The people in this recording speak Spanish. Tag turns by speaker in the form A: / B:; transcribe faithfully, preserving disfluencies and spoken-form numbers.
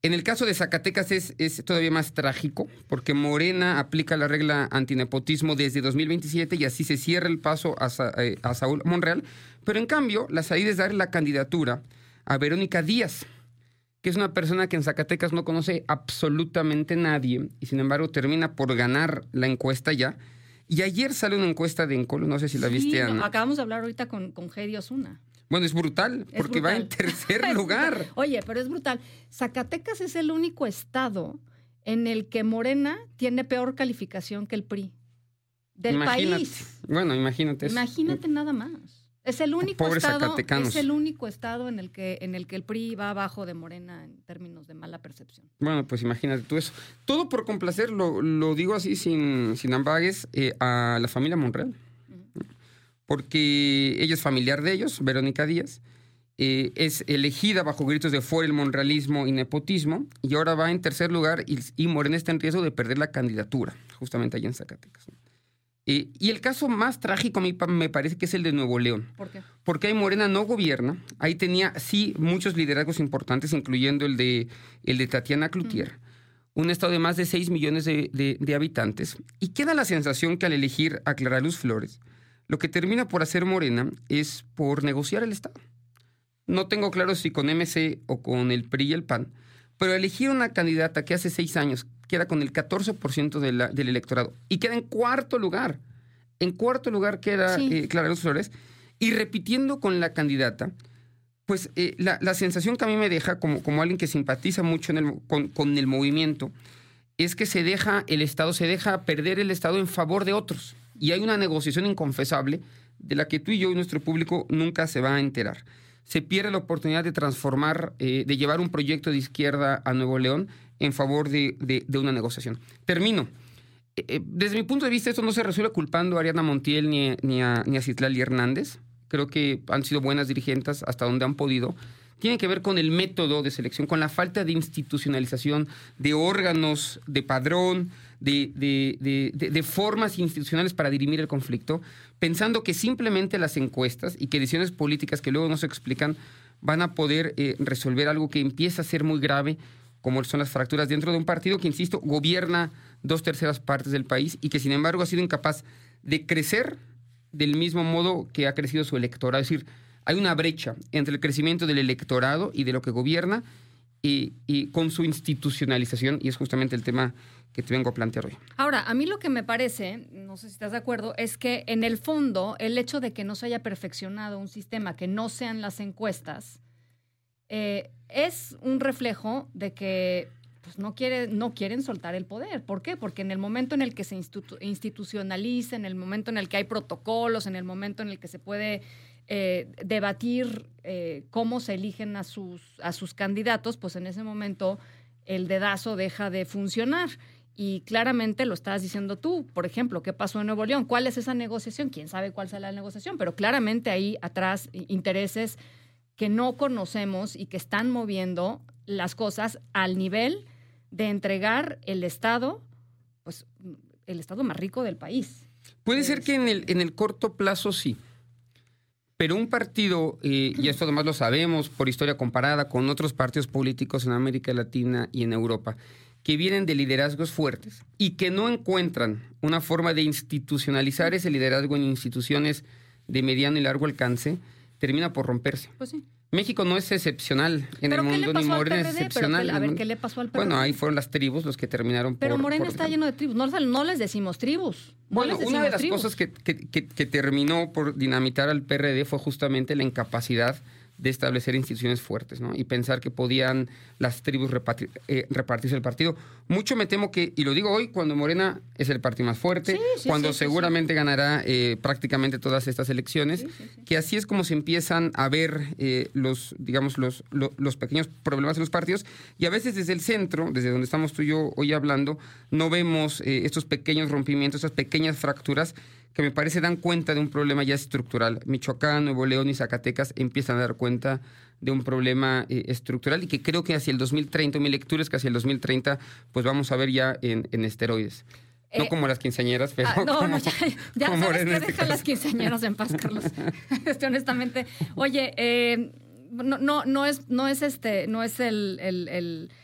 A: En el caso de Zacatecas es, es todavía más trágico, porque Morena aplica la regla antinepotismo desde dos mil veintisiete y así se cierra el paso a, Sa, eh, a Saúl Monreal. Pero en cambio, la salida es darle la candidatura a Verónica Díaz, que es una persona que en Zacatecas no conoce absolutamente nadie y sin embargo termina por ganar la encuesta ya. Y ayer sale una encuesta de Encolo, no sé si la
B: sí,
A: viste,
B: no,
A: Ana.
B: Acabamos de hablar ahorita con, con Gedi Osuna.
A: Bueno, es brutal,
B: Es
A: porque
B: brutal.
A: va en tercer lugar.
B: Oye, pero es brutal. Zacatecas es el único estado en el que Morena tiene peor calificación que el P R I del
A: Imagínate.
B: país.
A: Bueno, imagínate eso.
B: Imagínate nada más. Es el único
A: Pobres
B: estado,
A: zacatecanos.
B: es el único estado en el que en el que el P R I va abajo de Morena en términos de mala percepción.
A: Bueno, pues imagínate tú eso. Todo por complacer, lo, lo digo así sin, sin ambagues, eh, a la familia Monreal. Uh-huh. Porque ella es familiar de ellos, Verónica Díaz. Eh, es elegida bajo gritos de fuera el monrealismo y nepotismo, y ahora va en tercer lugar y, y Morena está en riesgo de perder la candidatura, justamente allá en Zacatecas. Eh, y el caso más trágico a mí me parece que es el de Nuevo León.
B: ¿Por qué?
A: Porque ahí Morena no gobierna. Ahí tenía, sí, muchos liderazgos importantes, incluyendo el de, el de Tatiana Cloutier. Mm. Un estado de más de seis millones de, de, de habitantes. Y queda la sensación que al elegir a Clara Luz Flores, lo que termina por hacer Morena es por negociar el estado. No tengo claro si con M C o con el P R I y el P A N, pero elegir una candidata que hace seis años queda con el catorce por ciento de la, del electorado y queda en cuarto lugar. En cuarto lugar queda sí. eh, Clara Luz Flores. Y repitiendo con la candidata, pues eh, la, la sensación que a mí me deja, como, como alguien que simpatiza mucho en el, con, con el movimiento, es que se deja el Estado, se deja perder el Estado en favor de otros. Y hay una negociación inconfesable de la que tú y yo y nuestro público nunca se va a enterar. Se pierde la oportunidad de transformar, eh, de llevar un proyecto de izquierda a Nuevo León en favor de, de, de una negociación. Termino. Eh, desde mi punto de vista, esto no se resuelve culpando a Ariadna Montiel ni, ni a, ni a Citlali Hernández. Creo que han sido buenas dirigentes hasta donde han podido. Tiene que ver con el método de selección, con la falta de institucionalización, de órganos, de padrón, de, de, de, de, de formas institucionales para dirimir el conflicto, pensando que simplemente las encuestas y que decisiones políticas que luego no se explican van a poder eh, resolver algo que empieza a ser muy grave, como son las fracturas dentro de un partido que, insisto, gobierna dos terceras partes del país y que, sin embargo, ha sido incapaz de crecer del mismo modo que ha crecido su electorado. Es decir, hay una brecha entre el crecimiento del electorado y de lo que gobierna y, y con su institucionalización, y es justamente el tema que te vengo a plantear hoy.
B: Ahora, a mí lo que me parece, no sé si estás de acuerdo, es que en el fondo el hecho de que no se haya perfeccionado un sistema que no sean las encuestas eh, es un reflejo de que pues no, quiere, no quieren soltar el poder. ¿Por qué? Porque en el momento en el que se institu- institucionaliza, en el momento en el que hay protocolos, en el momento en el que se puede eh, debatir eh, cómo se eligen a sus, a sus candidatos, pues en ese momento el dedazo deja de funcionar. Y claramente lo estabas diciendo tú, por ejemplo, ¿qué pasó en Nuevo León? ¿Cuál es esa negociación? ¿Quién sabe cuál será la negociación? Pero claramente hay atrás intereses que no conocemos y que están moviendo las cosas al nivel de entregar el Estado, pues el Estado más rico del país.
A: Puede ser que en el, en el corto plazo sí, pero un partido, eh, y esto además lo sabemos por historia comparada con otros partidos políticos en América Latina y en Europa, que vienen de liderazgos fuertes y que no encuentran una forma de institucionalizar ese liderazgo en instituciones de mediano y largo alcance, termina por romperse.
B: Pues sí.
A: México no es excepcional en el mundo, ni Morena es excepcional.
B: A ver, ¿qué le pasó al P R D?
A: Bueno, ahí fueron las tribus los que terminaron
B: Pero
A: por...
B: Morena
A: por
B: está lleno de tribus. No, no les decimos tribus. No
A: bueno,
B: les decimos
A: una de las
B: tribus.
A: cosas que, que, que, que terminó por dinamitar al P R D fue justamente la incapacidad de establecer instituciones fuertes, ¿no? Y pensar que podían las tribus repartir, eh, repartirse el partido. Mucho me temo que, y lo digo hoy, cuando Morena es el partido más fuerte,
B: sí, sí,
A: cuando
B: sí,
A: seguramente
B: sí, sí.
A: ganará eh, prácticamente todas estas elecciones,
B: sí, sí, sí.
A: que así es como se empiezan a ver eh, los, digamos, los, los, los pequeños problemas de los partidos, y a veces desde el centro, desde donde estamos tú y yo hoy hablando, no vemos eh, estos pequeños rompimientos, estas pequeñas fracturas que me parece dan cuenta de un problema ya estructural. Michoacán, Nuevo León y Zacatecas empiezan a dar cuenta de un problema eh, estructural y que creo que hacia el dos mil treinta, mi lectura es que hacia el dos mil treinta, pues vamos a ver ya en, en esteroides. Eh, no como las quinceañeras, pero
B: ah, no,
A: como,
B: no, ya, ya
A: como
B: sabes que
A: este
B: deja
A: caso.
B: las quinceañeras en paz, Carlos. este, honestamente. Oye, eh, no, no, no es, no es este, no es el, el, el